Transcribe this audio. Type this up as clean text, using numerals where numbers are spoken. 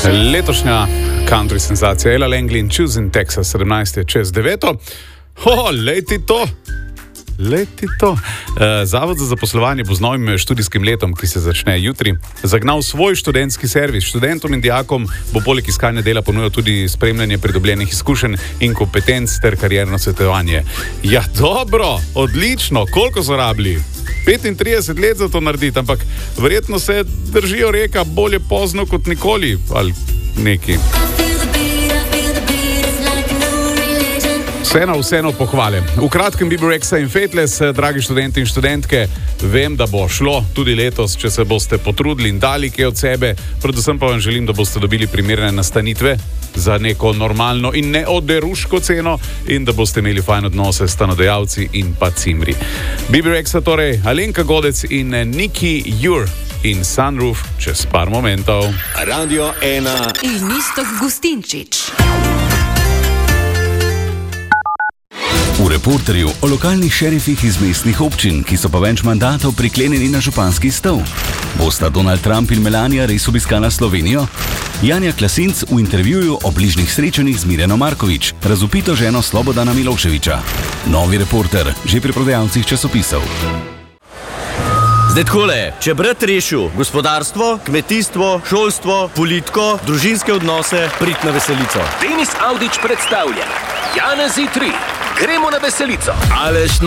Letošnja country senzacija Ella Langley in Choosing Texas 17 je čez 9. Leti to. Zavod za zaposlovanje bo z novim študijskim letom, ki se začne jutri, zagnal svoj študentski servis. Študentom in dijakom bo poleg iskanja dela ponujal tudi spremljanje pridobljenih izkušenj in kompetenc ter karierno svetovanje. Ja, dobro, odlično, koliko so rabili? 35 let za to narediti, ampak verjetno se držijo reka bolje pozno kot nikoli, ali neki. Vseeno pohvale. V kratkem Bebe Rexha in Faithless, dragi študenti in študentke, vem, da bo šlo tudi letos, če se boste potrudili in dali kaj od sebe, predvsem pa vam želim, da boste dobili primerne nastanitve za neko normalno in neoderuško ceno in da boste imeli fajn odnose s stanodajalci in pa cimri. Bebe Rexha torej, Alenka Godec in Niki Jur in Sunroof čez par momentov. Radio 1 in Iztok Gustinčič. V Reporterju o lokalnih šerifih iz mestnih občin, ki so pa več mandatov priklenjeni na županski stol. Bosta Donald Trump in Melania res obiskala Slovenijo? Janja Klasinc v intervjuju o bližnjih srečanjih z Mirjano Markovič, razvpito ženo Slobodana Miloševića. Novi Reporter, že pri prodajalcih časopisov. Zdaj takole, če brat rešil gospodarstvo, kmetijstvo, šolstvo, politiko, družinske odnose, prid na veselico. Denis Audić predstavlja Janezi 3. Gremo na veselico. Aleš